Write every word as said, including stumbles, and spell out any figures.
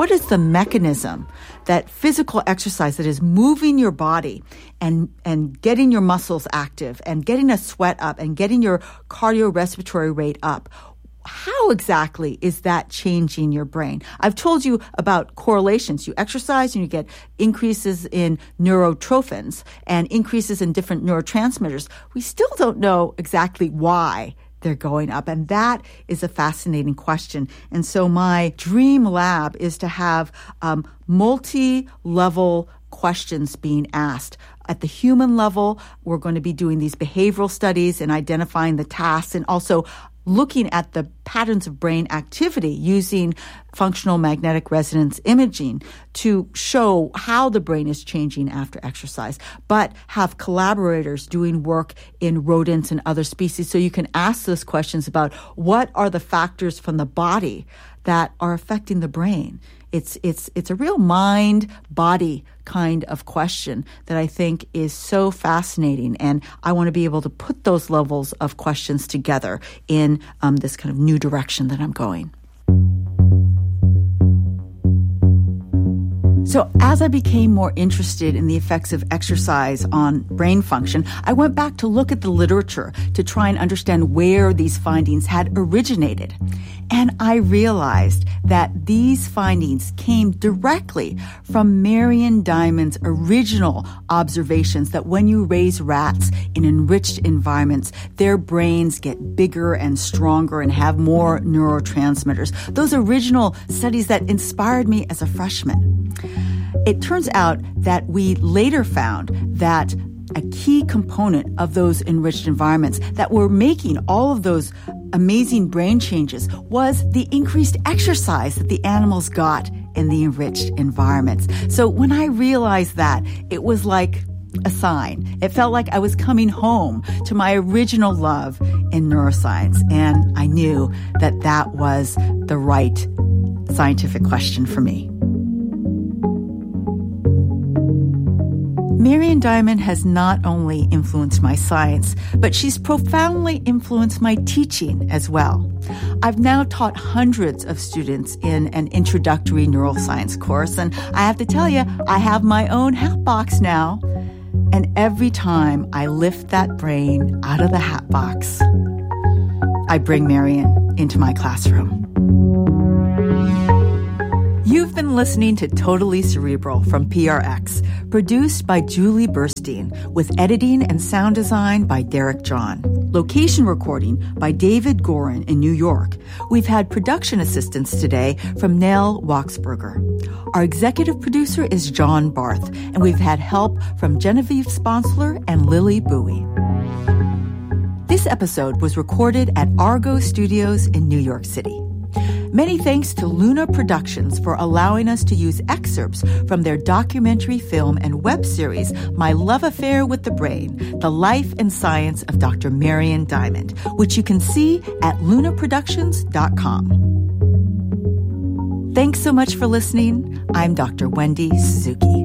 what is the mechanism that physical exercise that is moving your body and, and getting your muscles active and getting a sweat up and getting your cardiorespiratory rate up? How exactly is that changing your brain? I've told you about correlations. You exercise and you get increases in neurotrophins and increases in different neurotransmitters. We still don't know exactly why they're going up. And that is a fascinating question. And so my dream lab is to have um, multi-level questions being asked. At the human level, we're going to be doing these behavioral studies and identifying the tasks and also looking at the patterns of brain activity using functional magnetic resonance imaging to show how the brain is changing after exercise, but have collaborators doing work in rodents and other species so you can ask those questions about what are the factors from the body that are affecting the brain. It's it's it's a real mind-body kind of question that I think is so fascinating, and I want to be able to put those levels of questions together in um, this kind of new direction that I'm going. So as I became more interested in the effects of exercise on brain function, I went back to look at the literature to try and understand where these findings had originated. And I realized that these findings came directly from Marion Diamond's original observations that when you raise rats in enriched environments, their brains get bigger and stronger and have more neurotransmitters. Those original studies that inspired me as a freshman. It turns out that we later found that a key component of those enriched environments that were making all of those amazing brain changes was the increased exercise that the animals got in the enriched environments. So when I realized that, it was like a sign. It felt like I was coming home to my original love in neuroscience, and I knew that that was the right scientific question for me. Marion Diamond has not only influenced my science, but she's profoundly influenced my teaching as well. I've now taught hundreds of students in an introductory neuroscience course, and I have to tell you, I have my own hat box now. And every time I lift that brain out of the hat box, I bring Marion into my classroom. You've been listening to Totally Cerebral from P R X, produced by Julie Burstein, with editing and sound design by Derek John. Location recording by David Gorin in New York. We've had production assistance today from Nell Waxberger. Our executive producer is John Barth, and we've had help from Genevieve Sponsler and Lily Bowie. This episode was recorded at Argo Studios in New York City. Many thanks to Luna Productions for allowing us to use excerpts from their documentary film and web series, My Love Affair with the Brain, The Life and Science of Doctor Marion Diamond, which you can see at luna productions dot com. Thanks so much for listening. I'm Doctor Wendy Suzuki.